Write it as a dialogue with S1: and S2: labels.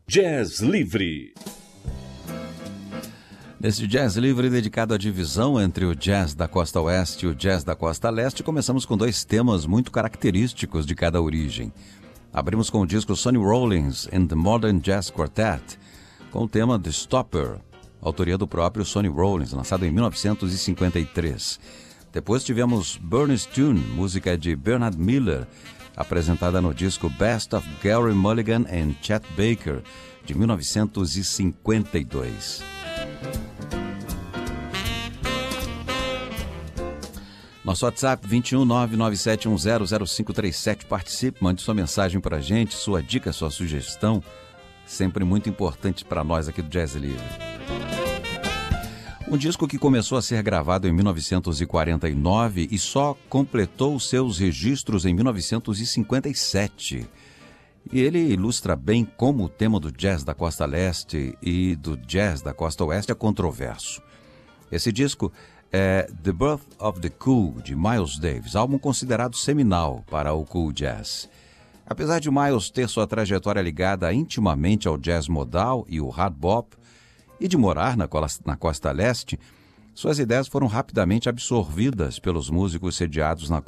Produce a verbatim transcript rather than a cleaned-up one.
S1: Jazz Livre.
S2: Nesse Jazz Livre dedicado à divisão entre o jazz da costa oeste e o jazz da costa leste, começamos com dois temas muito característicos de cada origem. Abrimos com o disco Sonny Rollins and the Modern Jazz Quartet, com o tema The Stopper, autoria do próprio Sonny Rollins, lançado em mil novecentos e cinquenta e três. Depois tivemos Burns Tune, música de Bernard Miller, apresentada no disco Best of Gary Mulligan and Chet Baker, de mil novecentos e cinquenta e dois. Nosso WhatsApp vinte e um, nove nove sete um zero, zero cinco três sete. Participe, mande sua mensagem para a gente, sua dica, sua sugestão, sempre muito importante para nós aqui do Jazz Livre. Um disco que começou a ser gravado em mil novecentos e quarenta e nove e só completou seus registros em mil novecentos e cinquenta e sete. E ele ilustra bem como o tema do jazz da costa leste e do jazz da costa oeste é controverso. Esse disco é The Birth of the Cool, de Miles Davis, álbum considerado seminal para o cool jazz. Apesar de Miles ter sua trajetória ligada intimamente ao jazz modal e o hard bop, e de morar na, na costa leste, suas ideias foram rapidamente absorvidas pelos músicos sediados na